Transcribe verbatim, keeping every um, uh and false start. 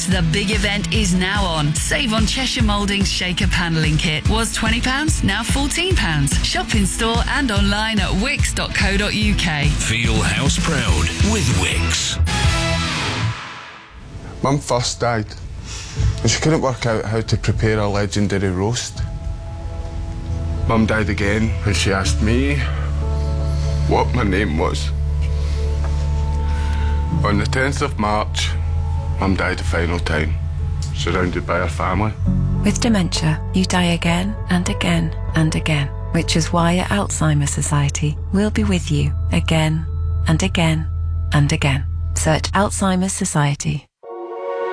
Wickes, the big event is now on. Save on Cheshire Moulding's Shaker Panelling Kit. Was twenty pounds, now fourteen pounds. Shop in store and online at wickes dot co dot uk. Feel house proud with Wickes. Mum first died and she couldn't work out how to prepare a legendary roast. Mum died again when she asked me what my name was. On the tenth of March, Mum died the final time, surrounded by her family. With dementia, you die again and again and again, which is why at Alzheimer's Society, we'll be with you again and again and again. Search Alzheimer's Society.